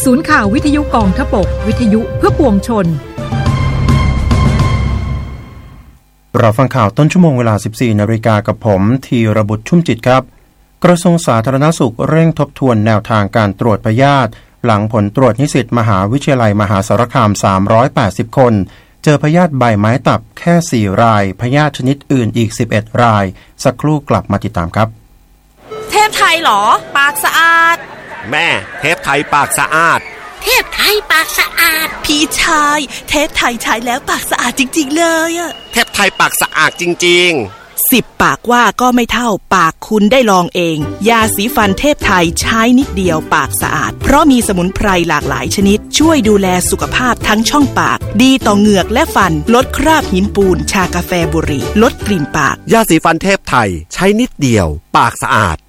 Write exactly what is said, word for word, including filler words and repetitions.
ศูนย์ข่าววิทยุกองทพบกวิทยุเพื่อปวงชนเราฟังข่าวต้นชั่วโมงเวลา สิบสี่นาฬิกากับผมธีรบุตรชุ่มจิตครับกระทรวงสาธารณสุขเร่งทบทวนแนวทางการตรวจพยาธิหลังผลตรวจนิสิตมหาวิทยาลัยมหาสารคามสามร้อยแปดสิบคนเจอพยาธิใบไม้ตับแค่สี่รายพยาธิชนิดอื่นอีกสิบเอ็ดรายสักครู่กลับมาติดตามครับเทพไทยเหรอปากสะอาดแม่เทพไทยปากสะอาดเทพไทยปากสะอาดพี่ชายเทพไทยใช้แล้วปากสะอาดจริงๆเลยอะเทพไทยปากสะอาดจริงๆสิบปากว่าก็ไม่เท่าปากคุณได้ลองเองยาสีฟันเทพไทยใช้นิดเดียวปากสะอาดเพราะมีสมุนไพรหลากหลายชนิดช่วยดูแลสุขภาพทั้งช่องปากดีต่อเหงือกและฟันลดคราบหินปูนชากาแฟบุหรี่ลดกลิ่นปากยาสีฟันเทพไทยใช้นิดเดียวปากสะอาด